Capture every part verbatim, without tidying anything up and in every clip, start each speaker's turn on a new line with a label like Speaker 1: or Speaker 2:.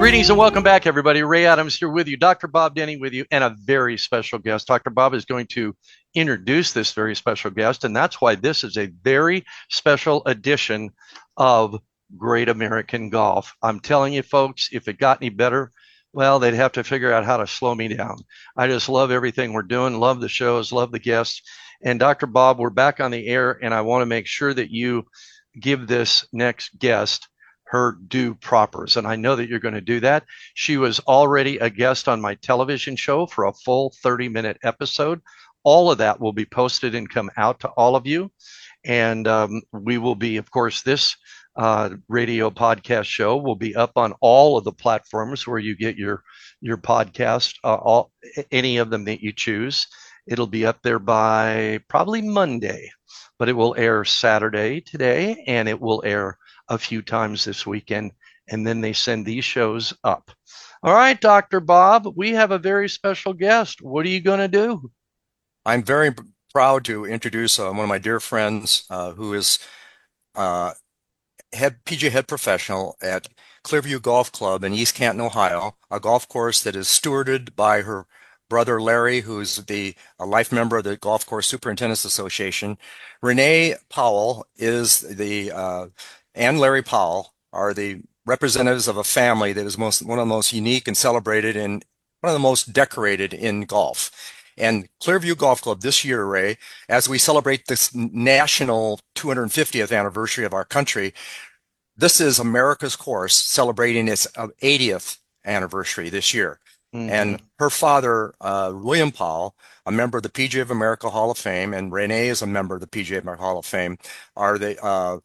Speaker 1: Greetings and welcome back, everybody. Ray Adams here with you, Doctor Bob Denny with you, and a very special guest. Doctor Bob is going to introduce this very special guest, and that's why this is a very special edition of Great American Golf. I'm telling you, folks, if it got any better, well, they'd have to figure out how to slow me down. I just love everything we're doing, love the shows, love the guests. And Doctor Bob, we're back on the air, and I want to make sure that you give this next guest her due propers. And I know that you're going to do that. She was already a guest on my television show for a full thirty minute episode. All of that will be posted and come out to all of you. And um, we will be, of course, this uh, radio podcast show will be up on all of the platforms where you get your, your podcast, uh, all, any of them that you choose. It'll be up there by probably Monday, but it will air Saturday today, and it will air a few times this weekend, and then they send these shows up. All right, Doctor Bob, we have a very special guest. What are you going to do?
Speaker 2: I'm very proud to introduce uh, one of my dear friends uh, who is uh, head P G A head professional at Clearview Golf Club in East Canton, Ohio, a golf course that is stewarded by her brother Larry, who's the a life member of the Golf Course Superintendents Association. Renee Powell is the uh, and Larry Powell are the representatives of a family that is most one of the most unique and celebrated and one of the most decorated in golf. And Clearview Golf Club this year, Ray, as we celebrate this national two hundred fiftieth anniversary of our country, this is America's course celebrating its eightieth anniversary this year. Mm-hmm. And her father, uh, William Powell, a member of the P G A of America Hall of Fame, and Renee is a member of the P G A of America Hall of Fame, are the uh,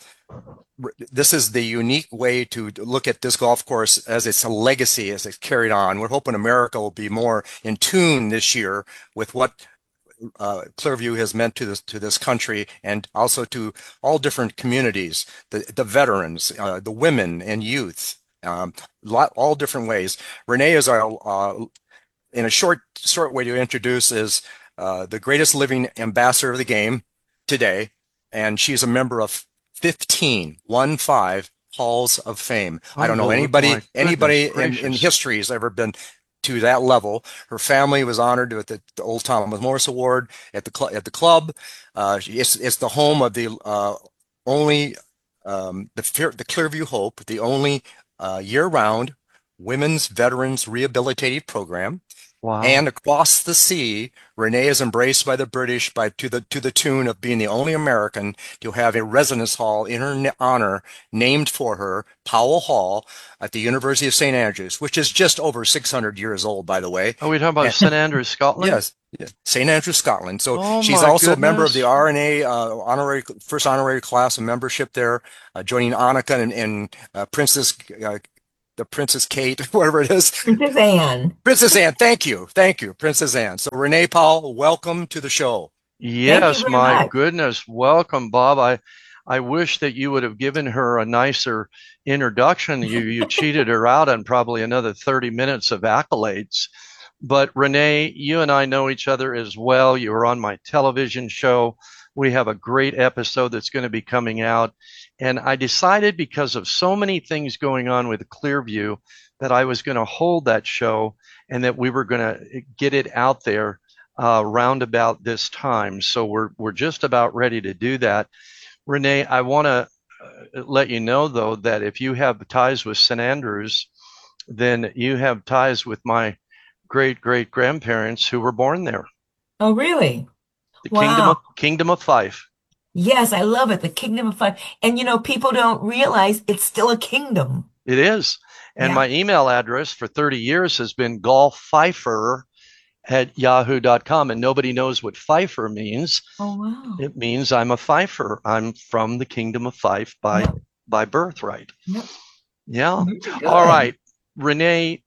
Speaker 2: this is the unique way to look at this golf course as its a legacy as it's carried on. We're hoping America will be more in tune this year with what uh, Clearview has meant to this to this country, and also to all different communities, the the veterans, uh, the women and youth, um, lot, all different ways. Renee is our, uh, in a short short way to introduce, is uh, the greatest living ambassador of the game today, and she's a member of fifteen, one five Halls of Fame. I don't know anybody anybody in, in history has ever been to that level. Her family was honored with the, the Old Thomas Morris Award at the cl- at the club. Uh, it's it's the home of the uh, only um, the the Clearview Hope, the only uh, year-round women's veterans rehabilitative program.
Speaker 1: Wow.
Speaker 2: And across the sea, Renee is embraced by the British by to the to the tune of being the only American to have a residence hall in her honor named for her, Powell Hall, at the University of Saint Andrews, which is just over six hundred years old, by the way.
Speaker 1: Are we talking about Saint Andrews, Scotland?
Speaker 2: Yes, yes, Saint Andrews, Scotland. So
Speaker 1: oh
Speaker 2: she's also
Speaker 1: goodness.
Speaker 2: a member of the R N A uh, honorary first honorary class of membership there, uh, joining Annika and, and uh, Princess. Uh, The Princess Kate, whatever it is.
Speaker 3: Princess Anne.
Speaker 2: Princess Anne, thank you. Thank you, Princess Anne. So Renee Powell, welcome to the show.
Speaker 1: Yes, my
Speaker 3: much.
Speaker 1: goodness. Welcome, Bob. I I wish that you would have given her a nicer introduction. You you cheated her out on probably another thirty minutes of accolades. But Renee, you and I know each other as well. You were on my television show. We have a great episode that's going to be coming out. And I decided, because of so many things going on with Clearview, that I was going to hold that show and that we were going to get it out there uh, round about this time. So we're we're just about ready to do that. Renee, I want to uh, let you know, though, that if you have ties with Saint Andrews, then you have ties with my great great grandparents who were born there.
Speaker 3: Oh, really?
Speaker 1: The
Speaker 3: Wow.
Speaker 1: Kingdom of Kingdom of Fife.
Speaker 3: Yes, I love it. The Kingdom of Fife. And you know, people don't realize it's still a kingdom.
Speaker 1: It is. And
Speaker 3: Yeah.
Speaker 1: my email address for thirty years has been golfpfeiffer at yahoo dot com. And nobody knows what Pfeiffer means.
Speaker 3: Oh, wow.
Speaker 1: It means I'm a Pfeiffer. I'm from the Kingdom of Fife by,
Speaker 3: Yep.
Speaker 1: by birthright.
Speaker 3: Yep.
Speaker 1: Yeah.
Speaker 3: Very good.
Speaker 1: All right. Renee,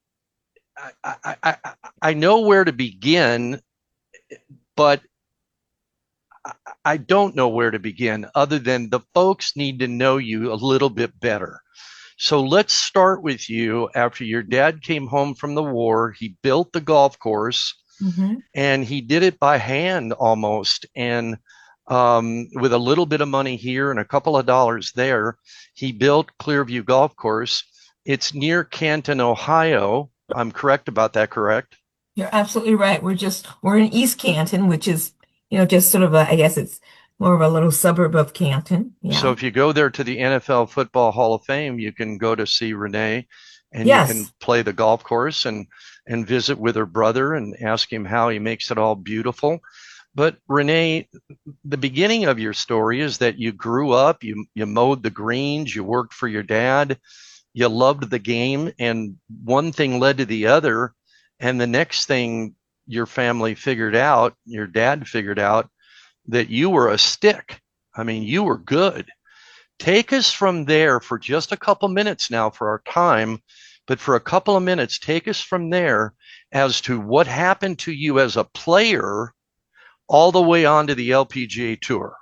Speaker 1: I, I, I, I know where to begin, but I don't know where to begin other than the folks need to know you a little bit better. So let's start with you. After your dad came home from the war, he built the golf course,
Speaker 3: Mm-hmm.
Speaker 1: and he did it by hand almost. And um, with a little bit of money here and a couple of dollars there, he built Clearview Golf Course. It's near Canton, Ohio. I'm correct about that, correct?
Speaker 3: You're absolutely right. We're just we're in East Canton, which is, you know, just sort of a, I guess it's more of a little suburb of Canton.
Speaker 1: So
Speaker 3: Yeah.
Speaker 1: if you go there to the N F L Football Hall of Fame, you can go to see Renee and you can
Speaker 3: Yes.
Speaker 1: play the golf course and and visit with her brother and ask him how he makes it all beautiful. But Renee, the beginning of your story is that you grew up, you you mowed the greens, you worked for your dad, you loved the game, and one thing led to the other, and the next thing your family figured out, your dad figured out that you were a stick. I mean, you were good. Take us from there for just a couple minutes now for our time, but for a couple of minutes, take us from there as to what happened to you as a player all the way on to the L P G A Tour.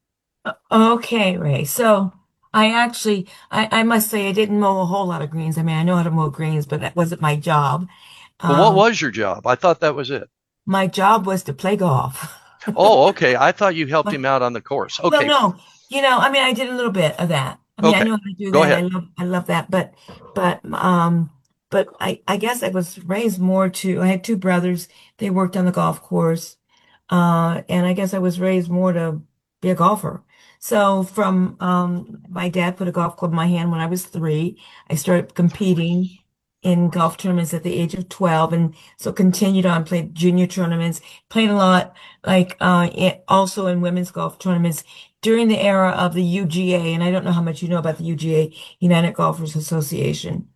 Speaker 3: Okay, Ray. So I actually, I, I must say, I didn't mow a whole lot of greens. I mean, I know how to mow greens, but that wasn't my job.
Speaker 1: Well, what
Speaker 3: Um,
Speaker 1: was your job? I thought that was it.
Speaker 3: my job was to play golf.
Speaker 1: Oh, okay. I thought you helped
Speaker 3: But
Speaker 1: him out on the course.
Speaker 3: well,
Speaker 1: Okay.
Speaker 3: no, you know, I mean, I did a little bit of that. I mean, I
Speaker 1: Okay.
Speaker 3: know how to do
Speaker 1: Go
Speaker 3: that. I
Speaker 1: ahead.
Speaker 3: love, I love that. But, but, um, but I, I guess I was raised more to. I had two brothers. They worked on the golf course, uh, and I guess I was raised more to be a golfer. So from, um, my dad put a golf club in my hand when I was three. I started competing in golf tournaments at the age of twelve, and so continued on, played junior tournaments, played a lot, like uh, it, also in women's golf tournaments during the era of the U G A, and I don't know how much you know about the U G A, United Golfers Association.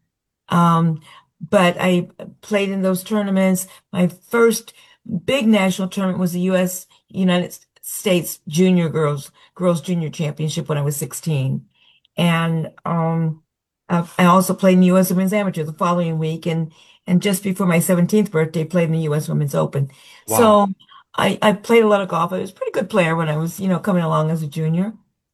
Speaker 3: Um, but I played in those tournaments. My first big national tournament was the U S United States Junior Girls Girls Junior Championship when I was sixteen, and um, I I also played in the U S Women's Amateur the following week, and and just before my seventeenth birthday, played in the U S Women's Open.
Speaker 1: Wow.
Speaker 3: So I I played a lot of golf. I was a pretty good player when I was, you know, coming along as a junior,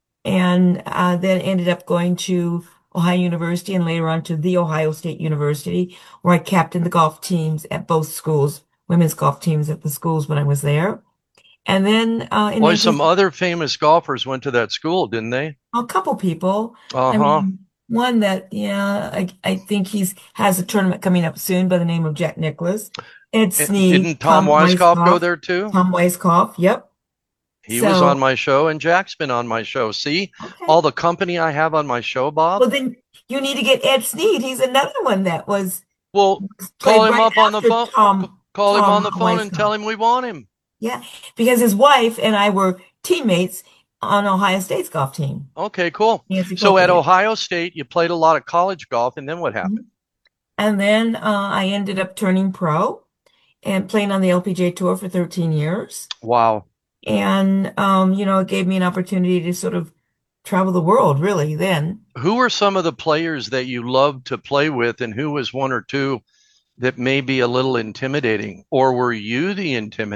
Speaker 3: and uh, then ended up going to Ohio University and later on to The Ohio State University, where I captained the golf teams at both schools, women's golf teams at the schools when I was there. And then uh, in
Speaker 1: Boy, some
Speaker 3: nineteen,
Speaker 1: other famous golfers went to that school, didn't they?
Speaker 3: a couple people, I
Speaker 1: Uh-huh.
Speaker 3: mean, one that, yeah, I, I think he's has a tournament coming up soon by the name of Jack Nicklaus, Ed
Speaker 1: And
Speaker 3: Snead,
Speaker 1: didn't Tom
Speaker 3: Tom
Speaker 1: Weiskopf go
Speaker 3: Weiskopf,
Speaker 1: there too?
Speaker 3: Tom Weiskopf, yep.
Speaker 1: He was on
Speaker 3: So,
Speaker 1: my show, and Jack's been on my show. See
Speaker 3: okay.
Speaker 1: all the company I have on my show, Bob?
Speaker 3: Well, then you need to get Ed Snead. He's another one that was
Speaker 1: Well, call
Speaker 3: played
Speaker 1: him
Speaker 3: right
Speaker 1: up on the
Speaker 3: after
Speaker 1: phone. c-
Speaker 3: Tom
Speaker 1: Call him on
Speaker 3: Tom
Speaker 1: the phone and tell
Speaker 3: Weiskopf.
Speaker 1: him we want him.
Speaker 3: Yeah, because his wife and I were teammates on Ohio State's golf team,
Speaker 1: Okay, cool.
Speaker 3: Nancy
Speaker 1: So at
Speaker 3: Copier.
Speaker 1: Ohio State, you played a lot of college golf, and then what happened?
Speaker 3: Mhm. And then uh, I ended up turning pro and playing on the L P G A Tour for thirteen years.
Speaker 1: Wow.
Speaker 3: And, um, you know, it gave me an opportunity to sort of travel the world, really, then.
Speaker 1: Who were some of the players that you loved to play with, and who was one or two that may be a little intimidating, or were you the intimidating?